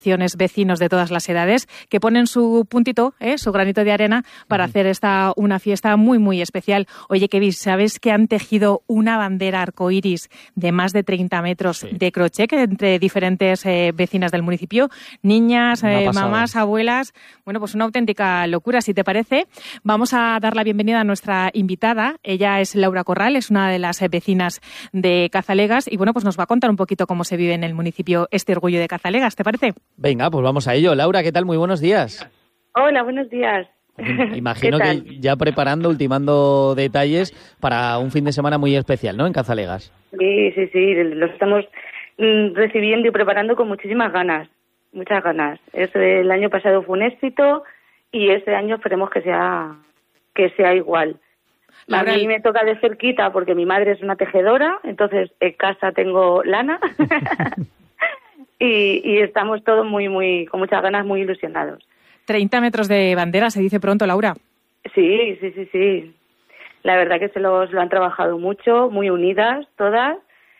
vecinos de todas las edades que ponen su puntito, su granito de arena para hacer una fiesta muy, muy especial. Oye, Kevin, ¿sabes que han tejido una bandera arcoíris de más de 30 metros de crochet entre diferentes vecinas del municipio? Niñas, mamás, abuelas. Bueno, pues una auténtica locura. Si te parece, vamos a dar la bienvenida a nuestra invitada. Ella es Laura Corral, es una de las vecinas de Cazalegas y bueno, pues nos va a contar un poquito cómo se vive en el municipio este orgullo de Cazalegas. ¿Te parece? Venga, pues vamos a ello. Laura, ¿qué tal? Muy buenos días. Hola, buenos días. Imagino que ya preparando, ultimando detalles para un fin de semana muy especial, ¿no? En Cazalegas. Sí, lo estamos recibiendo y preparando con muchísimas ganas, muchas ganas. El año pasado fue un éxito y este año esperemos que sea igual. Laura, a mí me toca de cerquita porque mi madre es una tejedora, entonces en casa tengo lana. Y estamos todos muy con muchas ganas, muy ilusionados. 30 metros de bandera, se dice pronto, Laura. Sí. La verdad que se lo han trabajado mucho, muy unidas todas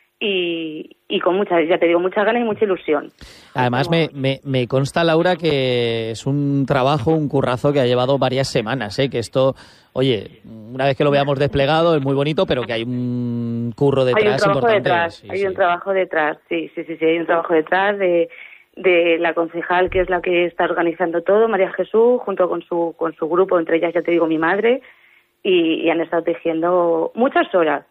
y con muchas, ya te digo, muchas ganas y mucha ilusión. Además, me consta, Laura, que es un trabajo, un currazo que ha llevado varias semanas, que esto, oye, una vez que lo veamos desplegado es muy bonito, pero que hay un curro detrás importante. Hay un trabajo detrás, sí, hay un trabajo detrás de la concejal, que es la que está organizando todo, María Jesús, junto con su grupo, entre ellas, ya te digo, mi madre, y han estado tejiendo muchas horas.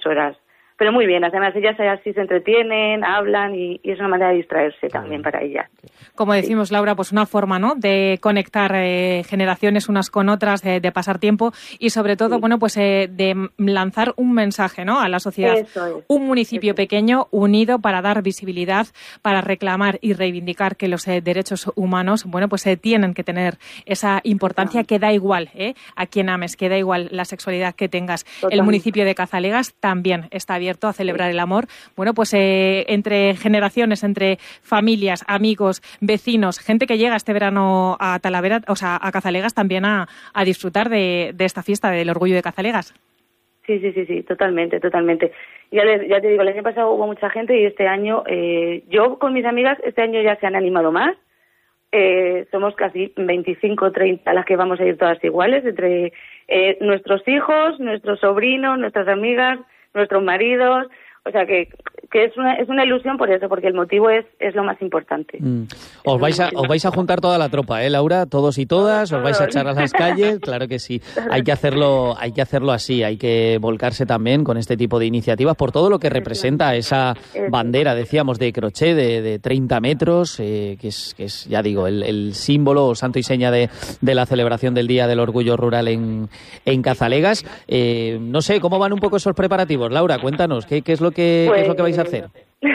Pero muy bien, además ellas así se entretienen, hablan y es una manera de distraerse también para ellas. Como decimos, Laura, pues una forma, ¿no?, de conectar generaciones unas con otras, de pasar tiempo y sobre todo, bueno, pues de lanzar un mensaje, ¿no?, a la sociedad. Un municipio pequeño, unido para dar visibilidad, para reclamar y reivindicar que los derechos humanos, bueno, pues tienen que tener esa importancia que da igual, a quien ames, que da igual la sexualidad que tengas. El municipio de Cazalegas también está abierto a celebrar el amor. Bueno, pues entre generaciones, entre familias, amigos, vecinos, gente que llega este verano a Talavera, o sea, a Cazalegas también a disfrutar de esta fiesta del orgullo de Cazalegas. Sí, totalmente. Ya te digo, el año pasado hubo mucha gente y este año, yo con mis amigas, este año ya se han animado más. Somos casi 25, 30 las que vamos a ir todas iguales, entre nuestros hijos, nuestros sobrinos, nuestras amigas, nuestros maridos, o sea que es una ilusión por eso, porque el motivo es lo más importante. Os vais a juntar toda la tropa, Laura, todos y todas, os vais a echar a las calles, claro que sí. Hay que hacerlo así, hay que volcarse también con este tipo de iniciativas por todo lo que representa esa bandera, decíamos, de crochet de 30 metros, que es, ya digo, el símbolo, santo y seña de la celebración del Día del Orgullo Rural en Cazalegas. No sé, ¿cómo van un poco esos preparativos? Laura, cuéntanos, ¿qué es lo que vais a hacer?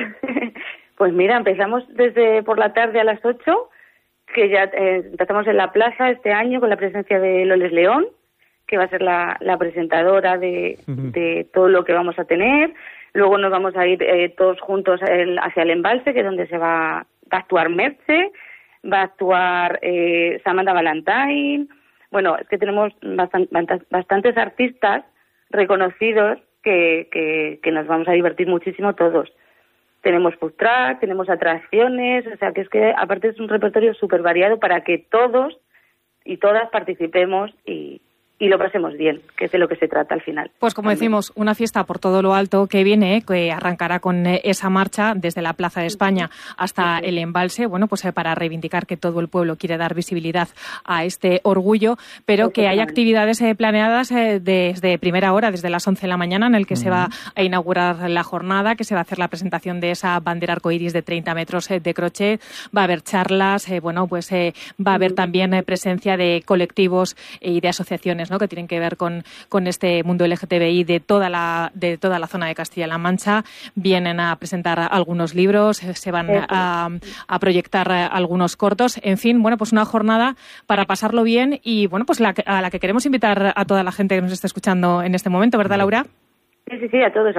Pues mira, empezamos desde por la tarde a las 8, que ya empezamos en la plaza este año con la presencia de Loles León, que va a ser la presentadora de todo lo que vamos a tener. Luego nos vamos a ir todos juntos hacia el embalse, que es donde se va a actuar Merche, va a actuar Samantha Valentine. Bueno, es que tenemos bastantes artistas reconocidos que nos vamos a divertir muchísimo todos. Tenemos food truck, tenemos atracciones, o sea que es que aparte es un repertorio súper variado para que todos y todas participemos y lo pasemos bien, que es de lo que se trata al final. Pues como decimos, una fiesta por todo lo alto que viene, que arrancará con esa marcha desde la Plaza de España hasta el embalse, bueno, pues para reivindicar que todo el pueblo quiere dar visibilidad a este orgullo, pero que hay actividades planeadas desde primera hora, desde las 11 de la mañana, en el que se va a inaugurar la jornada, que se va a hacer la presentación de esa bandera arcoíris de 30 metros de crochet, va a haber charlas, va a haber también presencia de colectivos y de asociaciones, ¿no?, que tienen que ver con este mundo LGTBI de toda la zona de Castilla-La Mancha. Vienen a presentar algunos libros, se van a proyectar algunos cortos. En fin, bueno, pues una jornada para pasarlo bien y, bueno, pues a la que queremos invitar a toda la gente que nos está escuchando en este momento, ¿verdad, Laura? Sí, a todos.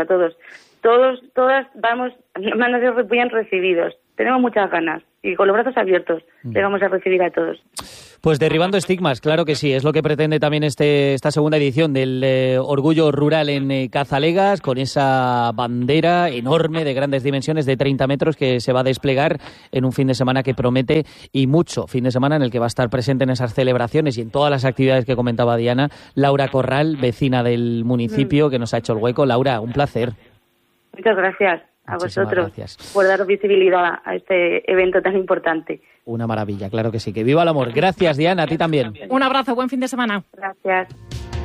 Todas van a ser bien recibidos. Tenemos muchas ganas y con los brazos abiertos les vamos a recibir a todos. Pues derribando estigmas, claro que sí, es lo que pretende también esta segunda edición del Orgullo Rural en Cazalegas, con esa bandera enorme de grandes dimensiones de 30 metros que se va a desplegar en un fin de semana que promete y mucho, fin de semana en el que va a estar presente en esas celebraciones y en todas las actividades que comentaba Diana, Laura Corral, vecina del municipio, que nos ha hecho el hueco. Laura, un placer. Muchas gracias a vosotros por dar visibilidad a este evento tan importante. Una maravilla, claro que sí. Que viva el amor. Gracias, Diana, a ti también. Un abrazo, buen fin de semana. Gracias.